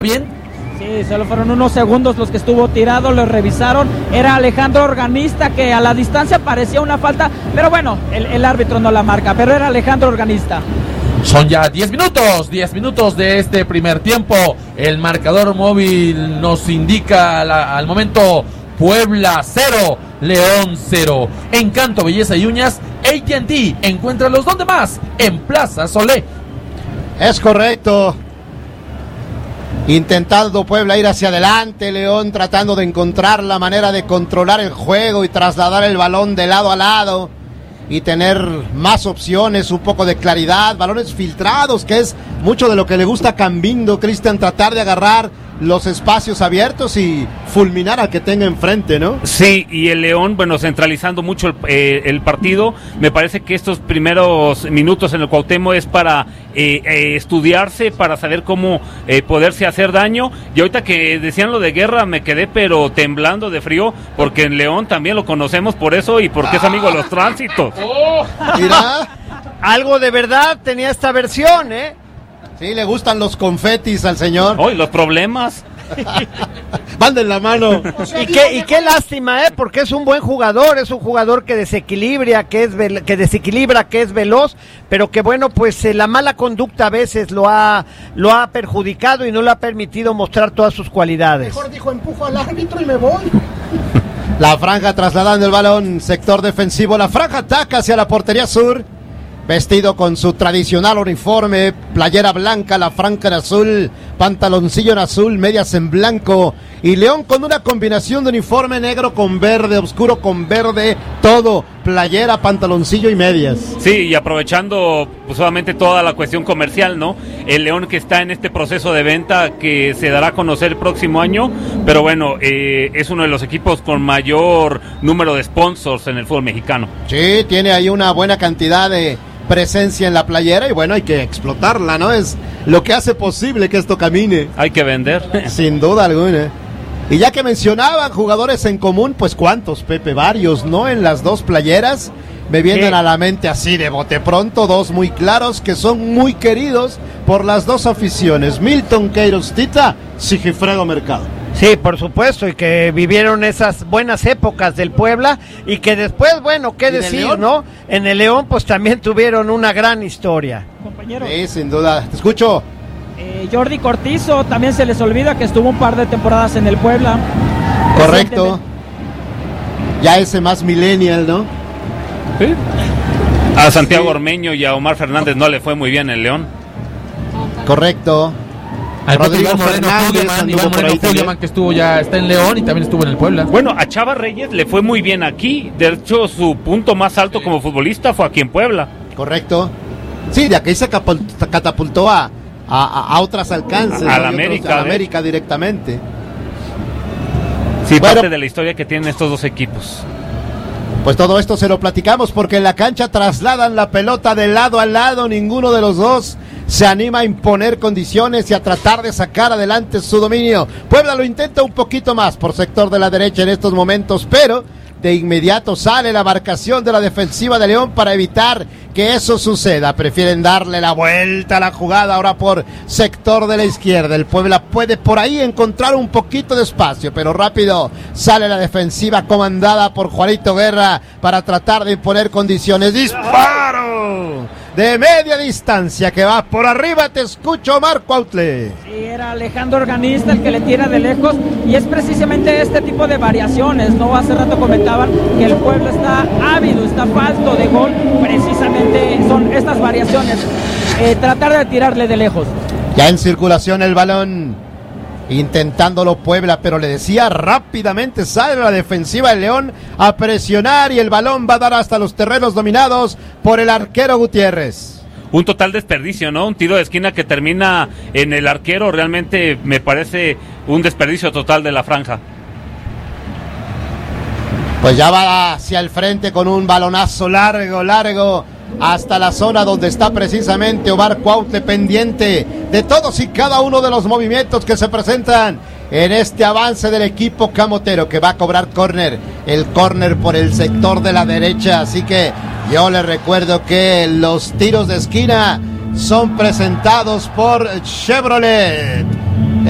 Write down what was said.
bien. Sí, solo fueron unos segundos los que estuvo tirado, lo revisaron, era Alejandro Organista, que a la distancia parecía una falta, pero bueno, el árbitro no la marca, pero era Alejandro Organista. Son ya 10 minutos de este primer tiempo. El marcador móvil nos indica al momento Puebla 0, León 0. Encanto, belleza y uñas, AT&T, encuéntralos donde más, en Plaza Solé. Es correcto. Intentando Puebla ir hacia adelante, León tratando de encontrar la manera de controlar el juego y trasladar el balón de lado a lado y tener más opciones, un poco de claridad, balones filtrados, que es mucho de lo que le gusta a Cambindo, Cristian, tratar de agarrar los espacios abiertos y fulminar al que tenga enfrente, ¿no? Sí, y el León, bueno, centralizando mucho el partido. Me parece que estos primeros minutos en el Cuauhtémoc es para estudiarse, para saber cómo poderse hacer daño. Y ahorita que decían lo de Guerra, me quedé pero temblando de frío, porque en León también lo conocemos por eso y porque es amigo de los tránsitos. Mira, algo de verdad tenía esta versión, ¿eh? Sí, le gustan los confetis al señor. Hoy los problemas. Manden la mano. Y qué lástima, porque es un buen jugador, es un jugador que desequilibra, que es veloz, pero que bueno, pues la mala conducta a veces lo ha perjudicado y no le ha permitido mostrar todas sus cualidades. Mejor dijo, empujo al árbitro y me voy. La franja trasladando el balón, sector defensivo, la franja ataca hacia la portería sur. Vestido con su tradicional uniforme, playera blanca, la franja en azul, pantaloncillo en azul, medias en blanco, y León con una combinación de uniforme negro con verde, oscuro con verde, todo, playera, pantaloncillo y medias. Sí, y aprovechando pues, solamente toda la cuestión comercial, ¿no? El León que está en este proceso de venta que se dará a conocer el próximo año, pero bueno, es uno de los equipos con mayor número de sponsors en el fútbol mexicano. Sí, tiene ahí una buena cantidad de presencia en la playera y bueno, hay que explotarla, ¿no? Es lo que hace posible que esto camine. Hay que vender. Sin duda alguna. Y ya que mencionaban jugadores en común, pues ¿cuántos, Pepe? Varios, ¿no? En las dos playeras me vienen a la mente así de bote pronto, dos muy claros que son muy queridos por las dos aficiones. Milton Queiroz Tita, Sigifredo Mercado. Sí, por supuesto, y que vivieron esas buenas épocas del Puebla y que después, bueno, qué decir, ¿no? En el León pues también tuvieron una gran historia. Compañero. Sí, sin duda. Te escucho. Jordi Cortizo, también se les olvida que estuvo un par de temporadas en el Puebla. Correcto. Ya ese más millennial, ¿no? ¿Sí? A Santiago Ormeño y a Omar Fernández no le fue muy bien el León. Correcto. Al Rodrigo Iván Moreno Julián, que está en León y también estuvo en el Puebla. Bueno, a Chava Reyes le fue muy bien aquí. De hecho, su punto más alto como futbolista fue aquí en Puebla. Correcto. Sí, de aquí se catapultó a otros alcances. A la América directamente. Sí, bueno, parte de la historia que tienen estos dos equipos. Pues todo esto se lo platicamos porque en la cancha trasladan la pelota de lado a lado. Ninguno de los dos se anima a imponer condiciones y a tratar de sacar adelante su dominio. Puebla lo intenta un poquito más por sector de la derecha en estos momentos, pero de inmediato sale la marcación de la defensiva de León para evitar que eso suceda. Prefieren darle la vuelta a la jugada ahora por sector de la izquierda. El Puebla puede por ahí encontrar un poquito de espacio, pero rápido sale la defensiva comandada por Juanito Guerra para tratar de imponer condiciones. ¡Disparo! De media distancia que va por arriba, te escucho, Marco Autle. Sí, era Alejandro Organista el que le tira de lejos y es precisamente este tipo de variaciones, ¿no? Hace rato comentaban que el Puebla está ávido, está falto de gol, precisamente son estas variaciones, tratar de tirarle de lejos. Ya en circulación el balón, intentándolo Puebla, pero le decía rápidamente sale la defensiva del León a presionar y el balón va a dar hasta los terrenos dominados por el arquero Gutiérrez. Un total desperdicio, ¿no? Un tiro de esquina que termina en el arquero, realmente me parece un desperdicio total de la franja. Pues ya va hacia el frente con un balonazo largo hasta la zona donde está precisamente Omar Cuautle, pendiente de todos y cada uno de los movimientos que se presentan en este avance del equipo camotero, que va a cobrar córner, el córner por el sector de la derecha. Así que yo les recuerdo que los tiros de esquina son presentados por Chevrolet.